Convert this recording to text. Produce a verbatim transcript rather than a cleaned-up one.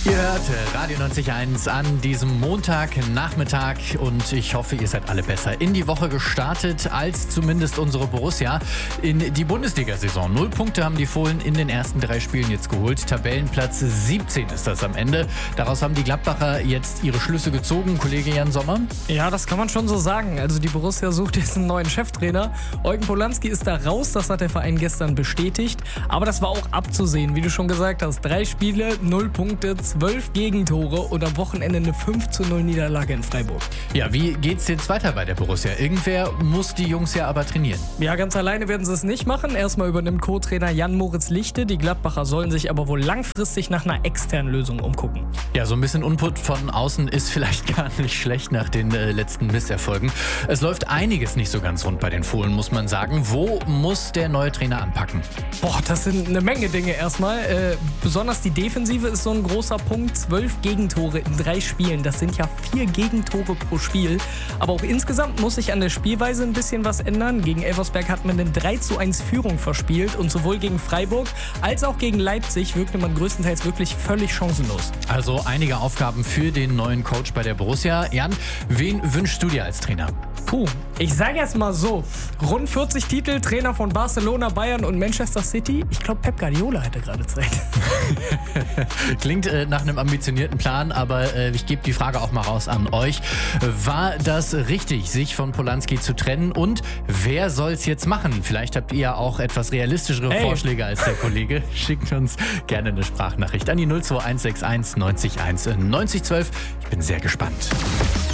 Ihr hört Radio neunzig Komma eins an diesem Montagnachmittag und ich hoffe, ihr seid alle besser in die Woche gestartet als zumindest unsere Borussia in die Bundesliga-Saison. Null Punkte haben die Fohlen in den ersten drei Spielen jetzt geholt. Tabellenplatz siebzehn ist das am Ende. Daraus haben die Gladbacher jetzt ihre Schlüsse gezogen. Kollege Jan Sommer? Ja, das kann man schon so sagen. Also die Borussia sucht jetzt einen neuen Cheftrainer. Eugen Polanski ist da raus, das hat der Verein gestern bestätigt. Aber das war auch abzusehen, wie du schon gesagt hast. Drei Spiele, null Punkte, zwölf Gegentore und am Wochenende eine fünf zu null Niederlage in Freiburg. Ja, wie geht's jetzt weiter bei der Borussia? Irgendwer muss die Jungs ja aber trainieren. Ja, ganz alleine werden sie es nicht machen. Erstmal übernimmt Co-Trainer Jan-Moritz Lichte. Die Gladbacher sollen sich aber wohl langfristig nach einer externen Lösung umgucken. Ja, so ein bisschen Input von außen ist vielleicht gar nicht schlecht nach den äh, letzten Misserfolgen. Es läuft einiges nicht so ganz rund bei den Fohlen, muss man sagen. Wo muss der neue Trainer anpacken? Boah, das sind eine Menge Dinge erstmal. Äh, besonders die Defensive ist so ein großer Punkt. Zwölf Gegentore in drei Spielen. Das sind ja vier Gegentore pro Spiel. Aber auch insgesamt muss sich an der Spielweise ein bisschen was ändern. Gegen Elversberg hat man eine drei zu eins Führung verspielt. Und sowohl gegen Freiburg als auch gegen Leipzig wirkte man größtenteils wirklich völlig chancenlos. Also einige Aufgaben für den neuen Coach bei der Borussia. Jan, wen wünschst du dir als Trainer? Puh, ich sage jetzt mal so, rund vierzig Titel, Trainer von Barcelona, Bayern und Manchester City. Ich glaube, Pep Guardiola hätte gerade Zeit. Klingt äh, nach einem ambitionierten Plan, aber äh, ich gebe die Frage auch mal raus an euch. War das richtig, sich von Polanski zu trennen und wer soll es jetzt machen? Vielleicht habt ihr auch etwas realistischere hey. Vorschläge als der Kollege. Schickt uns gerne eine Sprachnachricht an die null zwei eins sechs eins neunzig eins neunzig zwölf. Ich bin sehr gespannt.